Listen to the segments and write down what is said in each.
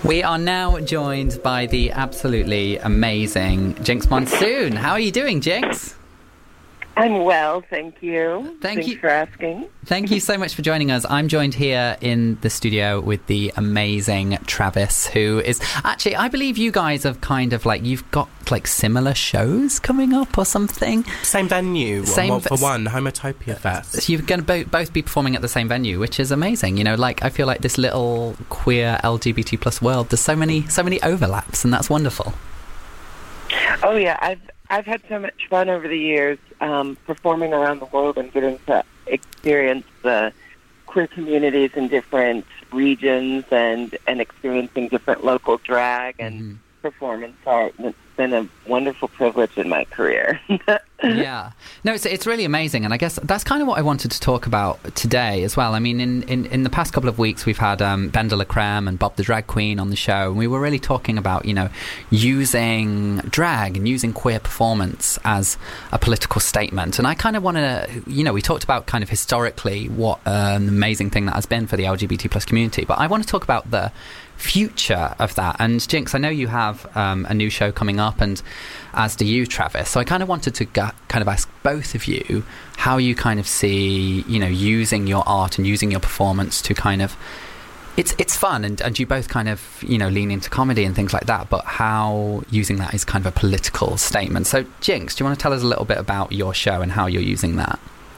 We are now joined by the absolutely amazing Jinx Monsoon. How are you doing, Jinx? I'm well, thank you. Thanks for asking. Thank you so much for joining us. I'm joined here in the studio with the amazing Travis, who is actually, I believe you guys have kind of like, you've got like similar shows coming up or something. Same venue, for one, Homotopia Fest. So you're going to both be performing at the same venue, which is amazing. You know, like I feel like this little queer LGBT plus world, there's so many overlaps, and that's wonderful. Oh yeah, I've had so much fun over the years performing around the world and getting to experience the queer communities in different regions and experiencing different local drag and performance art. And it's been a wonderful privilege in my career. Yeah. No, it's really amazing, and I guess that's kind of what I wanted to talk about today as well. I mean, in the past couple of weeks, we've had Ben de la Creme and Bob the Drag Queen on the show, and we were really talking about, you know, using drag and using queer performance as a political statement. And I kind of want to, you know, we talked about kind of historically what an amazing thing that has been for the LGBT plus community, but I want to talk about the future of that. And Jinx, I know you have a new show coming up, and as do you, Travis, so I kind of wanted to kind of ask both of you how you kind of see, you know, using your art and using your performance to kind of, it's fun, and you both kind of, you know, lean into comedy and things like that, but how using that is kind of a political statement. So Jinx, do you want to tell us a little bit about your show and how you're using that?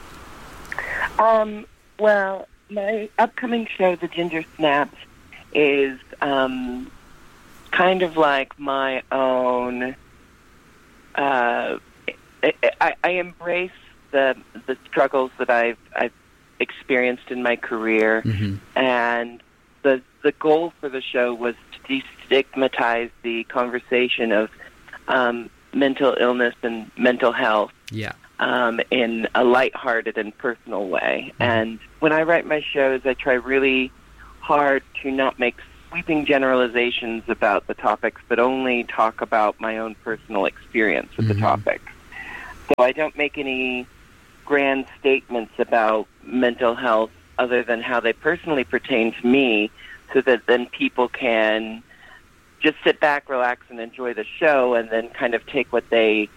Well, my upcoming show, The Ginger Snaps, is kind of like my own. I embrace the struggles that I've experienced in my career, and the goal for the show was to destigmatize the conversation of mental illness and mental health. Yeah. In a lighthearted and personal way. And when I write my shows, I try really hard to not make sweeping generalizations about the topics, but only talk about my own personal experience with the topic. So I don't make any grand statements about mental health other than how they personally pertain to me, so that then people can just sit back, relax, and enjoy the show, and then kind of take what they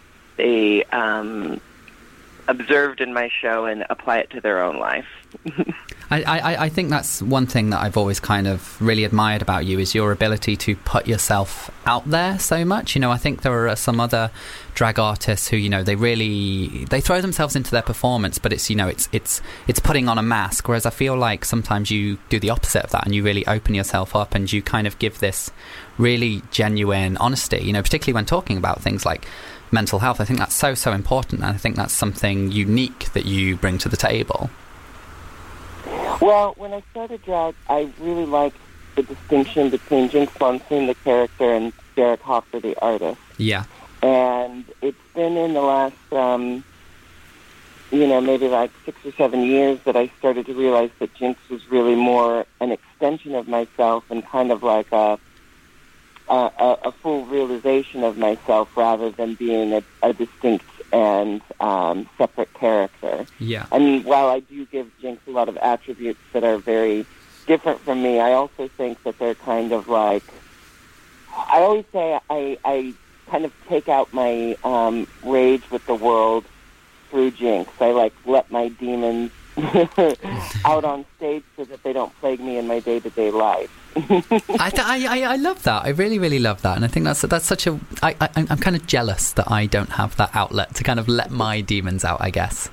observed in my show and apply it to their own life. I think that's one thing that I've always kind of really admired about you, is your ability to put yourself out there so much. You know, I think there are some other drag artists who, you know, they throw themselves into their performance, but it's, you know, it's putting on a mask, whereas I feel like sometimes you do the opposite of that, and you really open yourself up, and you kind of give this really genuine honesty, you know, particularly when talking about things like mental health. I think that's so important, and I think that's something unique that you bring to the table. Well, when I started drag, I really liked the distinction between Jinx Monsoon, the character, and Derek Hoffer, the artist. Yeah. And it's been in the last, maybe like 6 or 7 years that I started to realize that Jinx was really more an extension of myself and kind of like a full realization of myself, rather than being a distinct and separate character. Yeah. And while I do give Jinx a lot of attributes that are very different from me, I also think that they're kind of like, I always say I kind of take out my rage with the world through Jinx. I like let my demons out on stage so that they don't plague me in my day-to-day life. I love that. I really, really love that, and I think that's such a. I'm kind of jealous that I don't have that outlet to kind of let my demons out, I guess.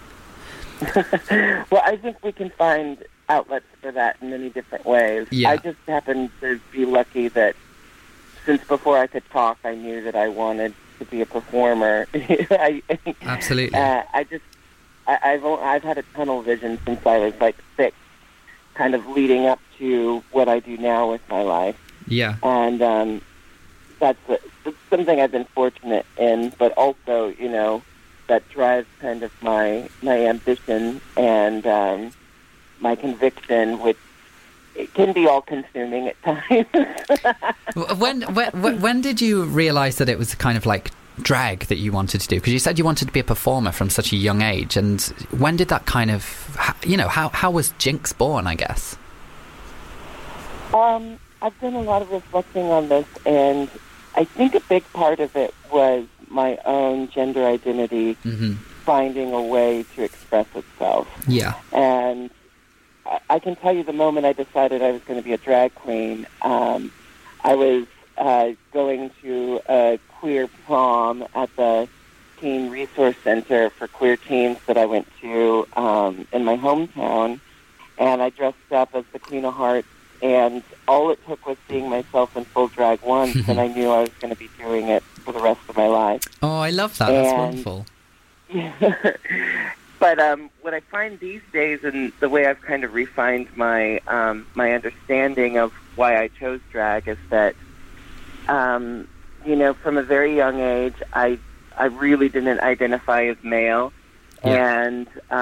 Well, I think we can find outlets for that in many different ways. Yeah. I just happen to be lucky that since before I could talk, I knew that I wanted to be a performer. Absolutely. I've had a tunnel vision since I was like 6, kind of leading up to what I do now with my life. Yeah. And that's something I've been fortunate in, but also, you know, that drives kind of my ambition and my conviction, which it can be all-consuming at times. When did you realize that it was kind of like drag that you wanted to do? Because you said you wanted to be a performer from such a young age, and when did that kind of, you know, how was Jinx born, I guess? I've done a lot of reflecting on this, and I think a big part of it was my own gender identity finding a way to express itself. Yeah. And I can tell you the moment I decided I was going to be a drag queen, I was going to a queer prom at the Teen Resource Center for queer teens that I went to in my hometown, and I dressed up as the Queen of Hearts, and all it took was seeing myself in full drag once, and I knew I was going to be doing it for the rest of my life. Oh, I love that. That's wonderful. But what I find these days, and the way I've kind of refined my my understanding of why I chose drag, is that, you know, from a very young age, I really didn't identify as male, and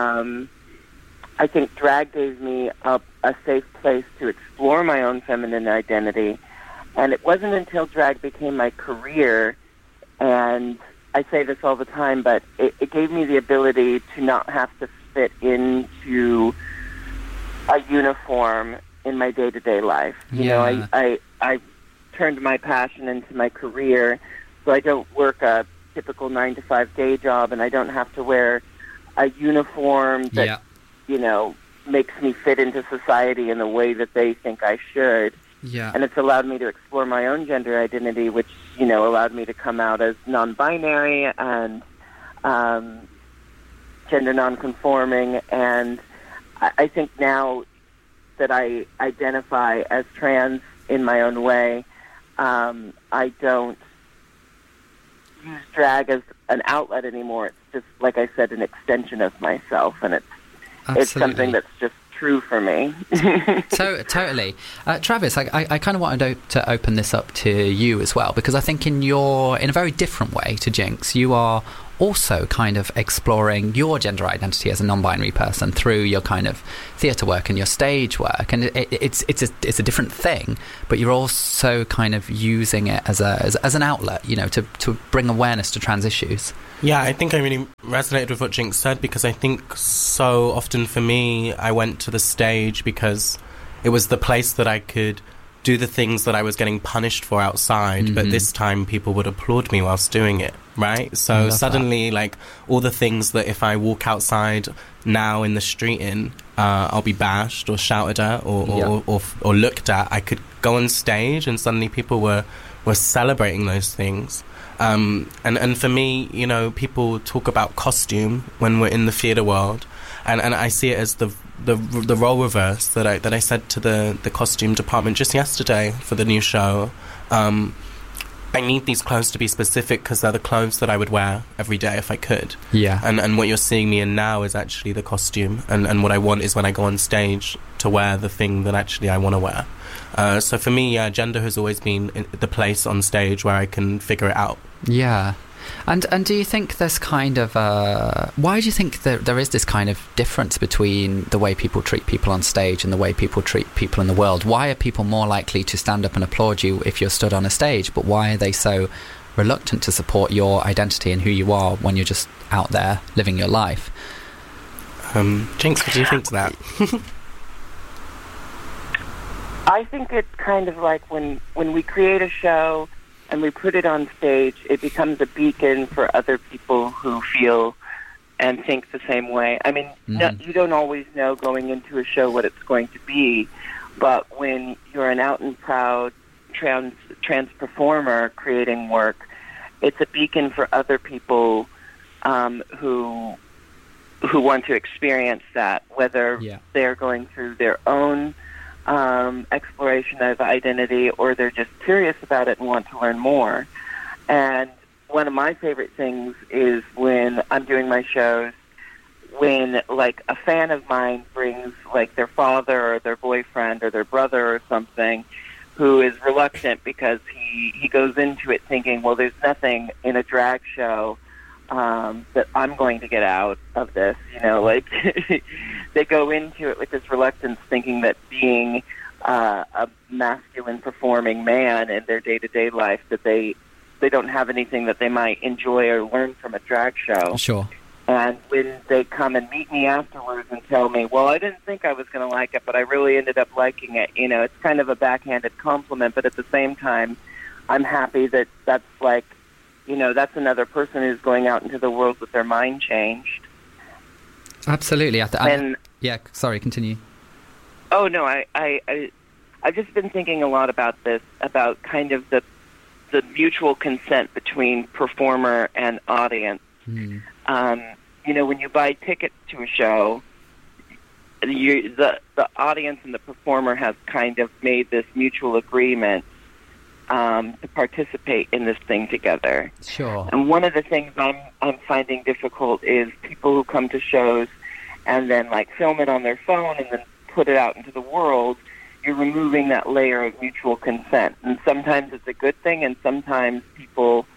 I think drag gave me a safe place to explore my own feminine identity. And it wasn't until drag became my career, and I say this all the time, but it gave me the ability to not have to fit into a uniform in my day-to-day life. You know, I turned my passion into my career, so I don't work a typical 9-to-5 day job, and I don't have to wear a uniform that, you know, makes me fit into society in the way that they think I should. Yeah. And it's allowed me to explore my own gender identity, which, you know, allowed me to come out as non-binary and gender non-conforming. And I think now that I identify as trans in my own way, I don't use drag as an outlet anymore. It's just, like I said, an extension of myself, and it's something that's just true for me. Totally. Travis, I kind of wanted to open this up to you as well, because I think in a very different way to Jinx, you are also kind of exploring your gender identity as a non-binary person through your kind of theatre work and your stage work, and it's a different thing, but you're also kind of using it as an outlet, you know, to bring awareness to trans issues. Yeah, I think I really resonated with what Jinx said, because I think so often for me, I went to the stage because it was the place that I could do the things that I was getting punished for outside, but this time people would applaud me whilst doing it, right? So suddenly, like, all the things that if I walk outside now in the street I'll be bashed or shouted at or looked at, I could go on stage and suddenly people were celebrating those things. And for me, you know, people talk about costume when we're in the theatre world, and I see it as the role reverse that I said to the costume department just yesterday for the new show. I need these clothes to be specific because they're the clothes that I would wear every day if I could. Yeah. And what you're seeing me in now is actually the costume, and what I want is when I go on stage to wear the thing that actually I want to wear. So for me, gender has always been the place on stage where I can figure it out. Yeah. And do you think there's kind of why do you think there is this kind of difference between the way people treat people on stage and the way people treat people in the world? Why are people more likely to stand up and applaud you if you're stood on a stage, but why are they so reluctant to support your identity and who you are when you're just out there living your life? Jinx, what do you think to that? I think it's kind of like when we create a show and we put it on stage, it becomes a beacon for other people who feel and think the same way. I mean, you don't always know going into a show what it's going to be, but when you're an out and proud trans performer creating work, it's a beacon for other people who want to experience that, whether they're going through their own exploration of identity, or they're just curious about it and want to learn more. And one of my favorite things is when I'm doing my shows, when like a fan of mine brings like their father or their boyfriend or their brother or something who is reluctant because he goes into it thinking, well, there's nothing in a drag show that I'm going to get out of this, you know, like they go into it with this reluctance thinking that being a masculine performing man in their day-to-day life, that they don't have anything that they might enjoy or learn from a drag show. Sure. And when they come and meet me afterwards and tell me, well, I didn't think I was going to like it, but I really ended up liking it, it's kind of a backhanded compliment, but at the same time, I'm happy that that's like, that's another person who's going out into the world with their mind changed. Absolutely. Yeah, sorry, continue. Oh, no, I've just been thinking a lot about this, about kind of the mutual consent between performer and audience. Mm. When you buy tickets to a show, the audience and the performer have kind of made this mutual agreement to participate in this thing together. Sure. And one of the things I'm finding difficult is people who come to shows and then like film it on their phone and then put it out into the world. You're removing that layer of mutual consent. And sometimes it's a good thing, and sometimes people,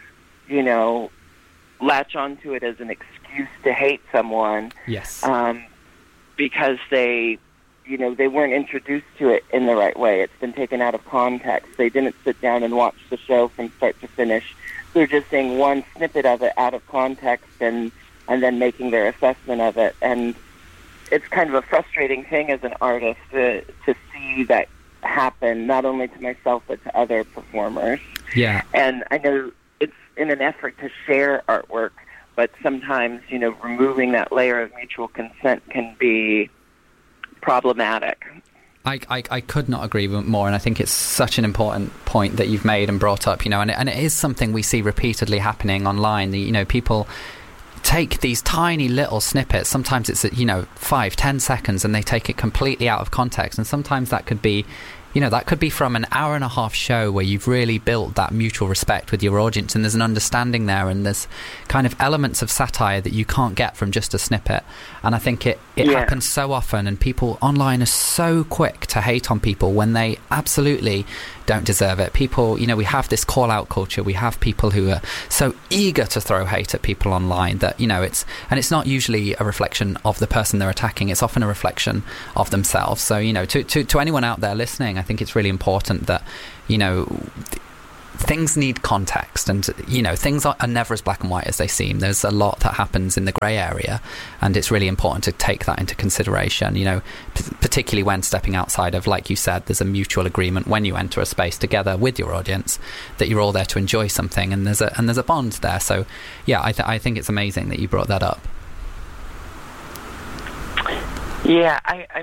latch onto it as an excuse to hate someone. Yes. Because they weren't introduced to it in the right way. It's been taken out of context. They didn't sit down and watch the show from start to finish. They're just seeing one snippet of it out of context and then making their assessment of it. And it's kind of a frustrating thing as an artist to see that happen, not only to myself but to other performers. Yeah. And I know it's in an effort to share artwork, but sometimes, removing that layer of mutual consent can be problematic. I could not agree more, and I think it's such an important point that you've made and brought up, and it is something we see repeatedly happening online. People take these tiny little snippets. Sometimes it's 5-10 seconds, and they take it completely out of context, and sometimes that could be that could be from an hour and a half show where you've really built that mutual respect with your audience, and there's an understanding there, and there's kind of elements of satire that you can't get from just a snippet. And I think it happens so often, and people online are so quick to hate on people when they absolutely don't deserve it. People, we have this call-out culture. We have people who are so eager to throw hate at people online that, it's not usually a reflection of the person they're attacking. It's often a reflection of themselves. So, to anyone out there listening, I think it's really important that, things need context, and things are never as black and white as they seem. There's a lot that happens in the grey area, and it's really important to take that into consideration, particularly when stepping outside of, like you said, there's a mutual agreement when you enter a space together with your audience that you're all there to enjoy something, and there's a bond there. So yeah, I think it's amazing that you brought that up. Yeah,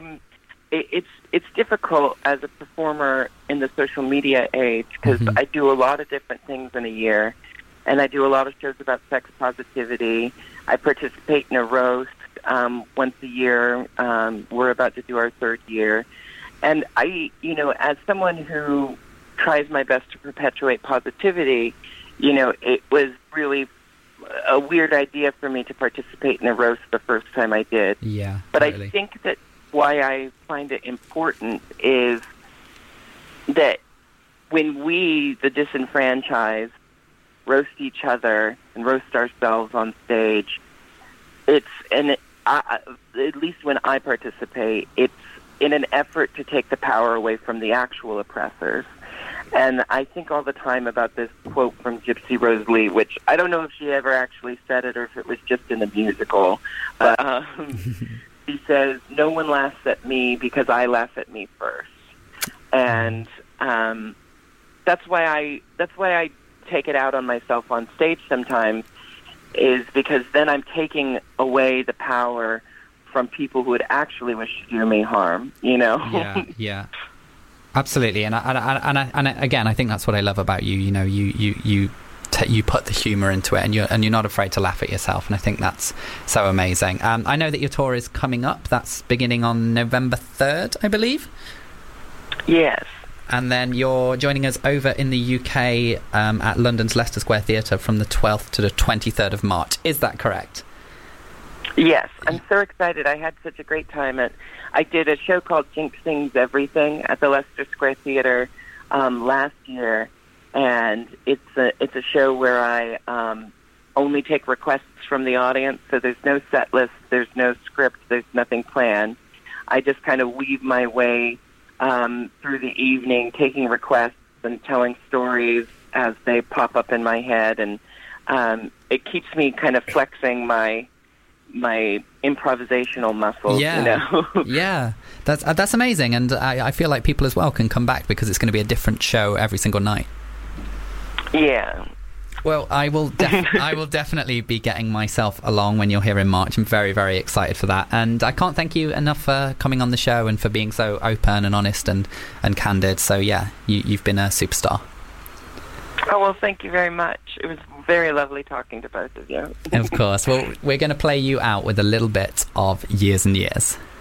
it's difficult as a performer in the social media age, because I do a lot of different things in a year, and I do a lot of shows about sex positivity. I participate in a roast once a year. We're about to do our third year. And I, as someone who tries my best to perpetuate positivity, it was really a weird idea for me to participate in a roast the first time I did. Yeah, but totally. I think that why I find it important is that when we, the disenfranchised, roast each other and roast ourselves on stage, at least when I participate, it's in an effort to take the power away from the actual oppressors. And I think all the time about this quote from Gypsy Rose Lee, which I don't know if she ever actually said it or if it was just in the musical, but she says, "No one laughs at me because I laugh at me first." And that's why I take it out on myself on stage sometimes, is because then I'm taking away the power from people who would actually wish to do me harm. Yeah. Absolutely, and again, I think that's what I love about you. You put the humour into it, and you're not afraid to laugh at yourself, and I think that's so amazing. I know that your tour is coming up. That's beginning on November 3rd, I believe. Yes. And then you're joining us over in the UK at London's Leicester Square Theatre from the 12th to the 23rd of March. Is that correct? Yes, I'm so excited. I had such a great time. I did a show called Jinx Sings Everything at the Leicester Square Theatre last year, and it's a show where I only take requests from the audience, so there's no set list, there's no script, there's nothing planned. I just kind of weave my way through the evening, taking requests and telling stories as they pop up in my head, and it keeps me kind of flexing my my improvisational muscles. Yeah. You know? Yeah, that's amazing, and I feel like people as well can come back because it's going to be a different show every single night. Yeah. Well, I will definitely be getting myself along when you're here in March. I'm very, very excited for that. And I can't thank you enough for coming on the show and for being so open and honest and candid. So, yeah, you've been a superstar. Oh, well, thank you very much. It was very lovely talking to both of you. Of course. Well, we're going to play you out with a little bit of Years and Years.